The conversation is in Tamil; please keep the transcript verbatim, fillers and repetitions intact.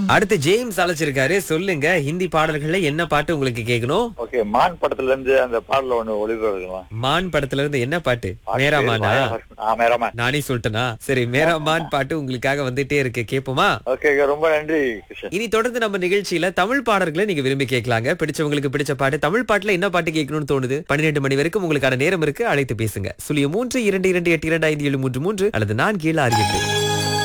அடுத்து ஜேம்ஸ் அழைச்சிருக்காரு. சொல்லுங்க, ஹிந்தி பாடல்கள்ல என்ன பாட்டு உங்களுக்கு கேட்கணும்? ஓகே, மான் படத்துல இருந்து அந்த பாடல ஒண்ணு ஒளிபரப்புங்களா? மான் படத்துல இருந்து என்ன பாட்டு? மேரா மானா? ஆ, மேரா மான். நானே சொல்லிட்டேனா? சரி, மேரா மான் பாட்டு உங்களுக்காக வந்துட்டே இருக்கு, கேட்போமா? ஓகே, ரொம்ப நன்றி கிருஷ்ணன். இனி தொடர்ந்து நம்ம நிகழ்ச்சியில தமிழ் பாடல்களை நீங்க விரும்பி கேட்கலாங்க. பிடிச்சவங்களுக்கு பிடிச்ச பாட்டு, தமிழ் பாட்டுல என்ன பாட்டு கேட்கணும்னு தோணுது? பன்னிரண்டு மணி வரைக்கும் உங்களுக்கான நேரம் இருக்கு. அழைத்து பேசுங்க. சுழிய மூன்று இரண்டு இரண்டு எட்டு இரண்டு ஐந்து ஏழு மூன்று மூன்று அல்லது நான்கு ஏழு ஆறு எட்டு.